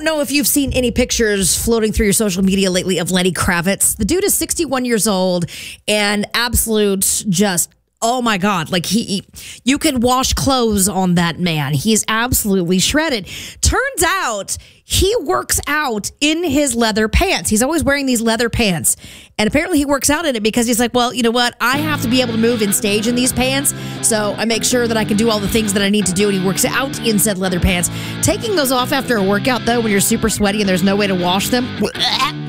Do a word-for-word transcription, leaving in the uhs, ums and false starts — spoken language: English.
know if you've seen any pictures floating through your social media lately of Lenny Kravitz. The dude is sixty-one years old and absolute just, oh my God. Like he, you can wash clothes on that man. He's absolutely shredded. Turns out he works out in his leather pants. He's always wearing these leather pants. And apparently he works out in it because he's like, well, you know what? I have to be able to move in stage in these pants. So I make sure that I can do all the things that I need to do. And he works out in said leather pants. Taking those off after a workout, though, when you're super sweaty and there's no way to wash them,